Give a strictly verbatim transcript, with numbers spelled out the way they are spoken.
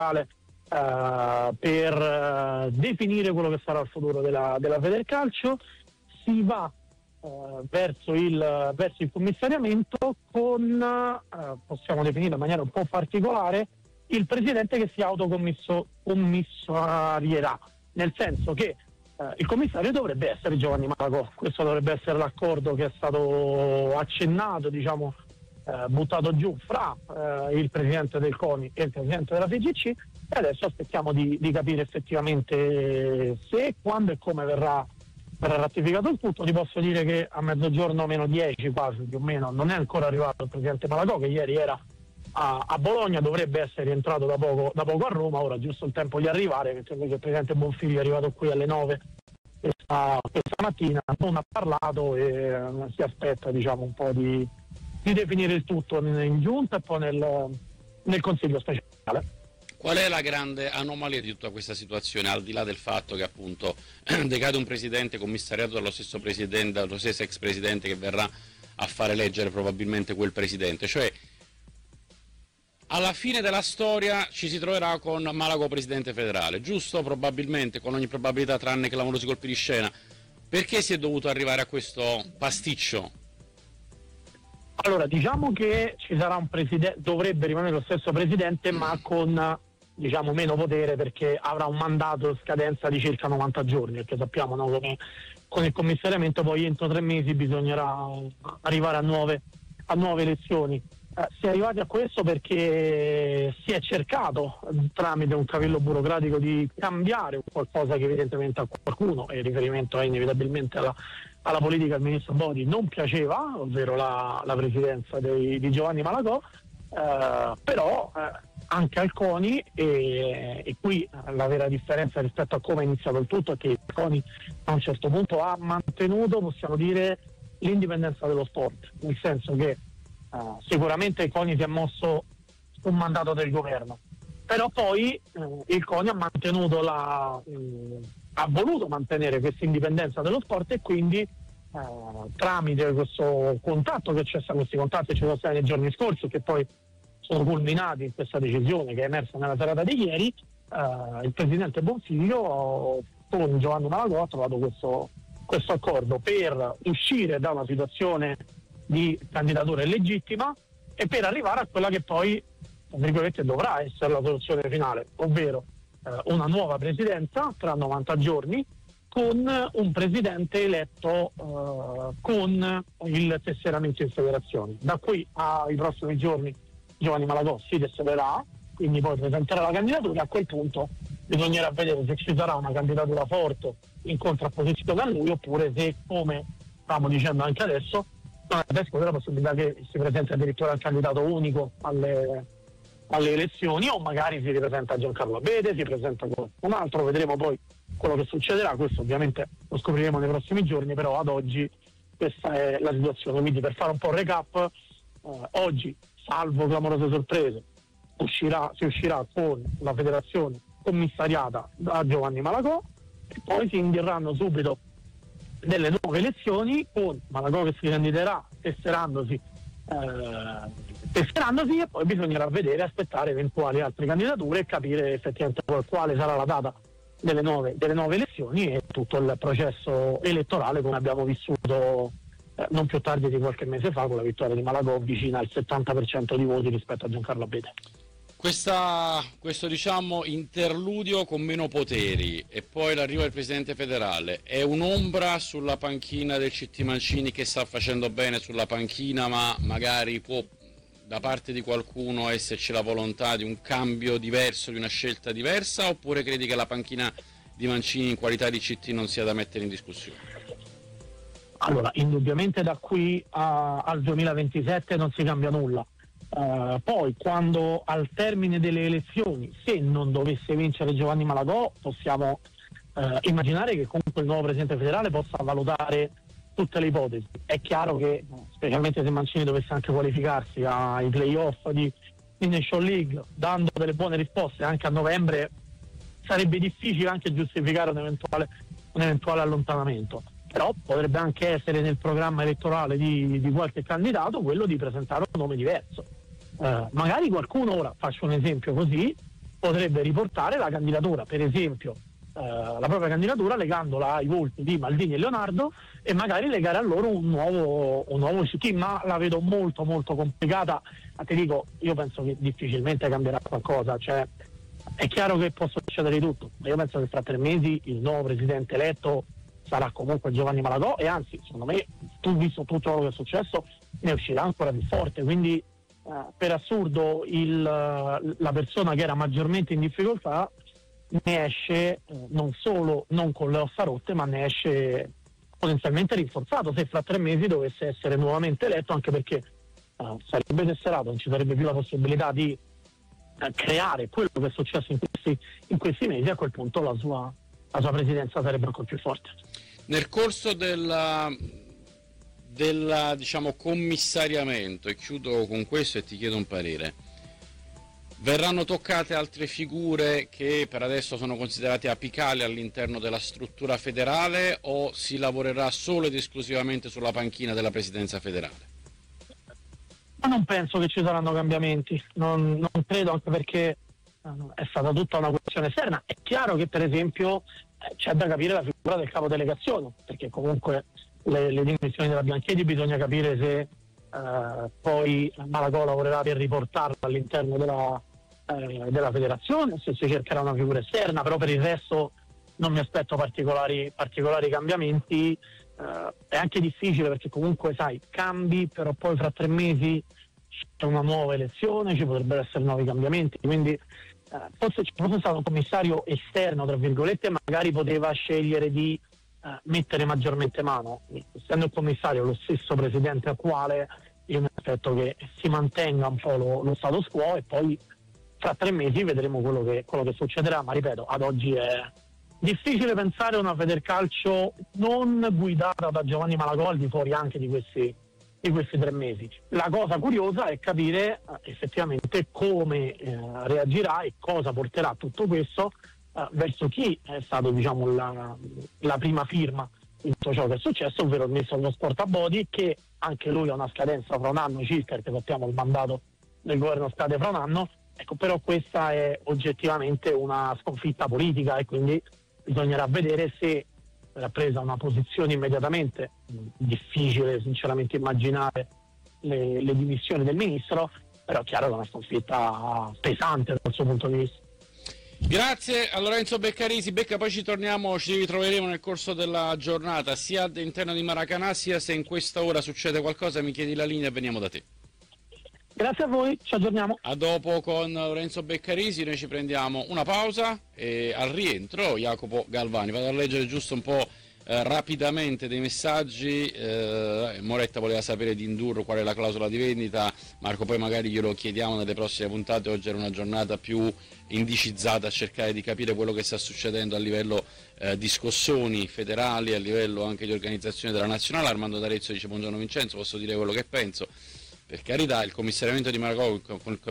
federale uh, per uh, definire quello che sarà il futuro della, della Federcalcio. Si va uh, verso, il, verso il commissariamento con, uh, possiamo definire in maniera un po' particolare, il presidente che si autocommissarierà, nel senso che eh, il commissario dovrebbe essere Giovanni Malagò. Questo dovrebbe essere l'accordo che è stato accennato, diciamo, eh, buttato giù fra eh, il presidente del CONI e il presidente della F G C, e adesso aspettiamo di, di capire effettivamente se, quando e come verrà, verrà ratificato il tutto. Ti posso dire che a mezzogiorno meno dieci quasi più o meno non è ancora arrivato il presidente Malagò, che ieri era A, a Bologna, dovrebbe essere rientrato da poco, da poco a Roma, ora giusto il tempo di arrivare, perché invece il presidente Bonfiglio è arrivato qui alle nove questa, questa mattina, non ha parlato e eh, si aspetta, diciamo, un po' di, di definire il tutto in, in giunta e poi nel, nel consiglio speciale. Qual è la grande anomalia di tutta questa situazione, al di là del fatto che appunto decade un presidente commissariato dallo stesso presidente, dallo stesso ex presidente che verrà a fare leggere probabilmente quel presidente, cioè alla fine della storia ci si troverà con Malagò presidente federale, giusto? Probabilmente, con ogni probabilità, tranne clamorosi colpi di scena. Perché si è dovuto arrivare a questo pasticcio? Allora, diciamo che ci sarà un presidente, dovrebbe rimanere lo stesso presidente, ma con, diciamo, meno potere, perché avrà un mandato scadenza di circa novanta giorni, perché sappiamo, no, come con il commissariamento poi entro tre mesi bisognerà arrivare a nuove, a nuove elezioni. Eh, si è arrivati a questo perché si è cercato, tramite un cavillo burocratico, di cambiare qualcosa che evidentemente a qualcuno, e il riferimento è inevitabilmente alla, alla politica del ministro Bodi, non piaceva, ovvero la, la presidenza dei, di Giovanni Malagò, eh, però eh, anche al CONI, e, e qui la vera differenza rispetto a come è iniziato il tutto è che il CONI a un certo punto ha mantenuto, possiamo dire, l'indipendenza dello sport, nel senso che Uh, sicuramente il CONI si è mosso un mandato del governo, però poi uh, il CONI ha mantenuto la uh, ha voluto mantenere questa indipendenza dello sport, e quindi uh, tramite questo contatto che c'è stato, questi contatti ci sono stati nei giorni scorsi, che poi sono culminati in questa decisione che è emersa nella serata di ieri, uh, il presidente Bonfiglio con Giovanni Malagò ha trovato questo, questo accordo per uscire da una situazione di candidatura illegittima e per arrivare a quella che poi, tra virgolette, dovrà essere la soluzione finale, ovvero eh, una nuova presidenza tra novanta giorni, con un presidente eletto eh, con il tesseramento in federazione. Da qui ai prossimi giorni Giovanni Malagò si tessererà, quindi poi presenterà la candidatura. A quel punto bisognerà vedere se ci sarà una candidatura forte in contrapposizione a lui, oppure se, come stiamo dicendo anche adesso, non è esclusa la possibilità che si presenti addirittura il candidato unico alle, alle elezioni, o magari si ripresenta Giancarlo Abete, si presenta qualcun altro. Vedremo poi quello che succederà, questo ovviamente lo scopriremo nei prossimi giorni, però ad oggi questa è la situazione. Quindi, per fare un po' un recap, eh, oggi, salvo clamorose sorprese, uscirà, si uscirà con la federazione commissariata da Giovanni Malagò, e poi si indireranno subito delle nuove elezioni con Malagò che si candiderà tesserandosi, eh, tesserandosi e poi bisognerà vedere, aspettare eventuali altre candidature e capire effettivamente quale sarà la data delle nuove, delle nuove elezioni e tutto il processo elettorale, come abbiamo vissuto eh, non più tardi di qualche mese fa, con la vittoria di Malagò vicina al settanta per cento di voti rispetto a Giancarlo Abete. Questa, questo diciamo interludio con meno poteri e poi l'arrivo del presidente federale è un'ombra sulla panchina del C T Mancini, che sta facendo bene sulla panchina, ma magari può da parte di qualcuno esserci la volontà di un cambio diverso, di una scelta diversa, oppure credi che la panchina di Mancini in qualità di C T non sia da mettere in discussione? Allora, indubbiamente da qui a, al duemilaventisette non si cambia nulla. Uh, poi quando al termine delle elezioni, se non dovesse vincere Giovanni Malagò, possiamo uh, immaginare che comunque il nuovo presidente federale possa valutare tutte le ipotesi. È chiaro che, specialmente se Mancini dovesse anche qualificarsi ai playoff di, di Nation League, dando delle buone risposte anche a novembre, sarebbe difficile anche giustificare un eventuale, un eventuale allontanamento. Però potrebbe anche essere nel programma elettorale di, di qualche candidato quello di presentare un nome diverso. Uh, magari qualcuno, ora faccio un esempio così, potrebbe riportare la candidatura, per esempio eh, la propria candidatura legandola ai volti di Maldini e Leonardo e magari legare a loro un nuovo, un nuovo C T, ma la vedo molto molto complicata. Ma ti dico, io penso che difficilmente cambierà qualcosa, cioè è chiaro che può succedere di tutto, ma io penso che fra tre mesi il nuovo presidente eletto sarà comunque Giovanni Malagò e anzi, secondo me, tu visto tutto quello che è successo, ne uscirà ancora più forte, quindi eh, per assurdo il, la persona che era maggiormente in difficoltà ne esce eh, non solo non con le ossa rotte, ma ne esce potenzialmente rinforzato se fra tre mesi dovesse essere nuovamente eletto, anche perché eh, sarebbe tesserato, non ci sarebbe più la possibilità di eh, creare quello che è successo in questi, in questi mesi. A quel punto la sua, la sua presidenza sarebbe ancora più forte. Nel corso della, della diciamo commissariamento, e chiudo con questo e ti chiedo un parere, verranno toccate altre figure che per adesso sono considerate apicali all'interno della struttura federale o si lavorerà solo ed esclusivamente sulla panchina della presidenza federale? Ma non penso che ci saranno cambiamenti, non, non credo, anche perché uh, è stata tutta una questione esterna. È chiaro che per esempio eh, c'è da capire la figura del capo delegazione, perché comunque le, le dimissioni della Bianchedi bisogna capire se uh, poi Malagò lavorerà per riportarla all'interno della, uh, della federazione, se si cercherà una figura esterna, però per il resto non mi aspetto particolari, particolari cambiamenti. Uh, è anche difficile perché comunque sai, cambi, però poi fra tre mesi c'è una nuova elezione, ci potrebbero essere nuovi cambiamenti, quindi uh, forse ci fosse stato un commissario esterno, tra virgolette, magari poteva scegliere di uh, mettere maggiormente mano. Essendo il commissario lo stesso presidente attuale, io mi aspetto che si mantenga un po' lo, lo status quo e poi fra tre mesi vedremo quello che, quello che succederà, ma ripeto, ad oggi è difficile pensare a una Federcalcio non guidata da Giovanni Malagò al di fuori anche di questi, di questi tre mesi. La cosa curiosa è capire eh, effettivamente come eh, reagirà e cosa porterà tutto questo eh, verso chi è stato, diciamo, la, la prima firma in tutto ciò che è successo, ovvero il ministro dello sport Abodi, che anche lui ha una scadenza fra un anno circa, perché sappiamo il mandato del governo scade fra un anno. Ecco, però questa è oggettivamente una sconfitta politica e quindi bisognerà vedere se verrà presa una posizione immediatamente. Difficile sinceramente immaginare le, le dimissioni del ministro, però chiaro che è una sconfitta pesante dal suo punto di vista. Grazie a Lorenzo Beccarisi. Becca, poi ci torniamo, ci ritroveremo nel corso della giornata, sia all'interno di Maracanã, sia se in questa ora succede qualcosa mi chiedi la linea e veniamo da te. Grazie a voi, ci aggiorniamo. A dopo con Lorenzo Beccarisi, noi ci prendiamo una pausa e al rientro Jacopo Galvani. Vado a leggere giusto un po' eh, rapidamente dei messaggi. eh, Moretta voleva sapere di Indurro qual è la clausola di vendita. Marco, poi magari glielo chiediamo nelle prossime puntate. Oggi era una giornata più indicizzata a cercare di capire quello che sta succedendo a livello eh, di scossoni federali, a livello anche di organizzazione della nazionale. Armando D'Arezzo dice: buongiorno Vincenzo, posso dire quello che penso? Per carità, il commissariamento di Malagò con